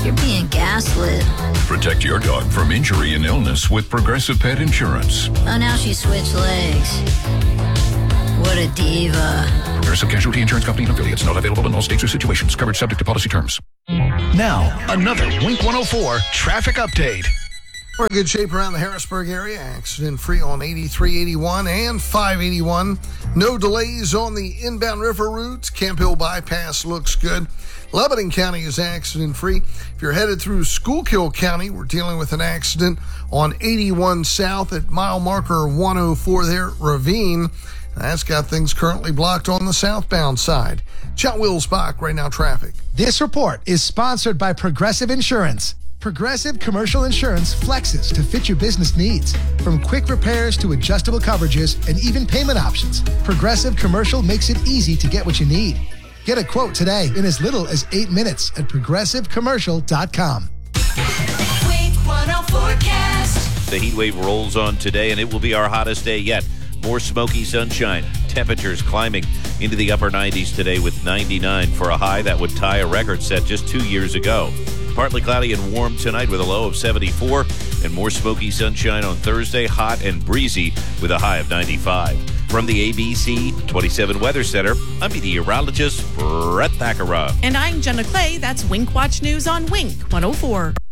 you're being gaslit. Protect your dog from injury and illness with Progressive Pet Insurance. Oh, now she switched legs. What a diva. Progressive Casualty Insurance Company and affiliates. Not available in all states or situations. Coverage subject to policy terms. Now, another Wink 104 traffic update. We're in good shape around the Harrisburg area. Accident-free on 83, 81, and 581. No delays on the inbound river routes. Camp Hill Bypass looks good. Lebanon County is accident-free. If you're headed through Schuylkill County, we're dealing with an accident on 81 South at mile marker 104 there at Ravine. That's got things currently blocked on the southbound side. Chuck Wills-Bach, right now traffic. This report is sponsored by Progressive Insurance. Progressive Commercial Insurance flexes to fit your business needs. From quick repairs to adjustable coverages and even payment options, Progressive Commercial makes it easy to get what you need. Get a quote today in as little as 8 minutes at progressivecommercial.com. Wink 104 forecast. The heat wave rolls on today, and it will be our hottest day yet. More smoky sunshine. Temperatures climbing into the upper 90s today with 99 for a high that would tie a record set just 2 years ago. Partly cloudy and warm tonight with a low of 74, and more smoky sunshine on Thursday, hot and breezy with a high of 95. From the ABC 27 Weather Center, I'm meteorologist Brett Thakara. And I'm Jenna Clay. That's Wink Watch News on Wink 104.